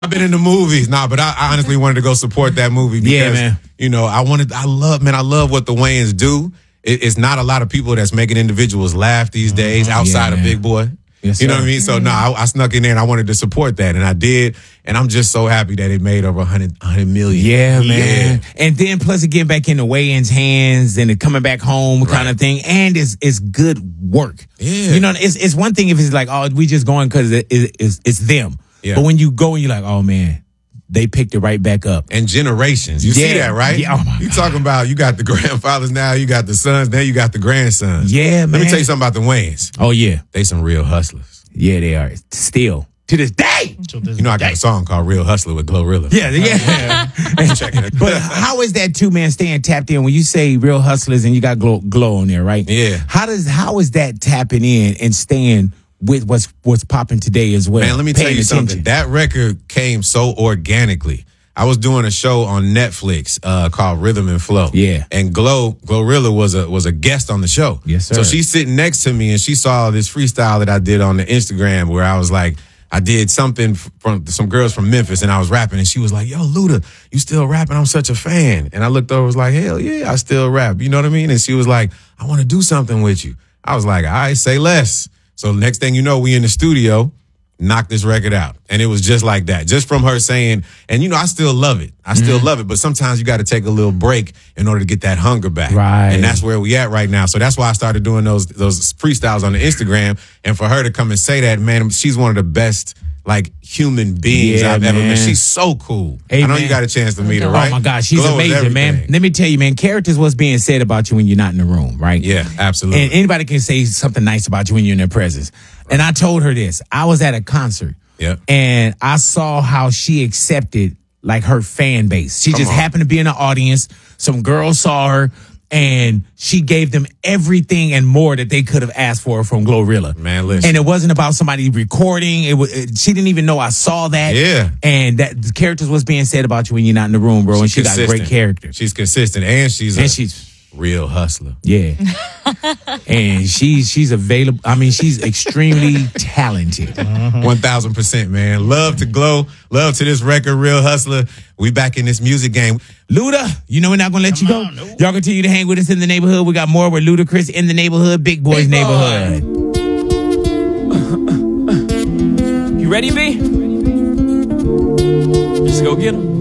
I've been in the movies. Nah, but I honestly wanted to go support that movie because, Yeah, man. you know, I love what the Wayans do. It's not a lot of people that's making individuals laugh these days outside of Big Boy. Yes, you know sir. what I mean? So, no, I snuck in there and I wanted to support that, and I did. And I'm just so happy that it made over 100 million. Yeah, man. And then plus it getting back in the Wayans' hands and it coming back home kind of thing. And it's good work. Yeah. You know, it's one thing if it's like, oh, we just going because it's them. Yeah. But when you go and you're like, oh, man, they picked it right back up. And generations. You see that, right? Yeah. Oh, my you God. talking about you got the grandfathers now, you got the sons, now you got the grandsons. Yeah, man. Let me tell you something about the Wayans. Oh, yeah. They some real hustlers. Yeah, they are. Still. To this day. You know, I got a song called Real Hustler with Glorilla. Yeah. Check it. But how is that too, man, staying tapped in when you say Real Hustlers and you got glow on there, right? Yeah. How is that tapping in and staying with what's popping today as well? Man, let me tell Paying you attention. something. That record came so organically. I was doing a show on Netflix called Rhythm and Flow. Yeah. And Glorilla was a guest on the show. Yes, sir. So she's sitting next to me and she saw this freestyle that I did on the Instagram where I was like, I did something from some girls from Memphis and I was rapping and she was like, yo, Luda, you still rapping? I'm such a fan. And I looked over and was like, hell yeah, I still rap. You know what I mean? And she was like, I want to do something with you. I was like, all right, say less. So next thing you know, we in the studio, knock this record out. And it was just like that. Just from her saying, and you know, I still love it. I still love it. But sometimes you got to take a little break in order to get that hunger back. Right. And that's where we at right now. So that's why I started doing those freestyles on the Instagram. And for her to come and say that, man, she's one of the best like human beings Yeah, I've ever man. met. She's so cool. Hey, I know man. you got a chance to meet her, right? Oh my gosh, she's Glow is amazing, man. everything. Let me tell you, man, character's what's being said about you when you're not in the room, right? Yeah, absolutely. And anybody can say something nice about you when you're in their presence. And I told her this. I was at a concert. Yep. And I saw how she accepted like her fan base. She just on. happened to be in the audience. Some girls saw her and she gave them everything and more that they could have asked for from Glorilla. Man, listen. And it wasn't about somebody recording. She didn't even know I saw that. Yeah. And that the character's what's being said about you when you're not in the room, bro. And she got great character. She's consistent and she's real hustler. Yeah. And she's available. I mean, she's extremely talented. 1,000%, man. Love to Glow. Love to this record, Real Hustler. We back in this music game. Luda, you know we're not going to let you go. Y'all continue to hang with us in the neighborhood. We got more with Ludacris in the neighborhood, Big Boy's neighborhood. You ready, B? Let's go get him.